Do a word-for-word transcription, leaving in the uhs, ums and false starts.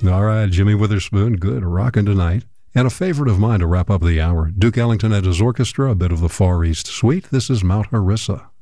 All right, Jimmy Witherspoon, good, rockin' tonight. And a favorite of mine to wrap up the hour, Duke Ellington and his orchestra, a bit of the Far East Suite. This is Mount Harissa.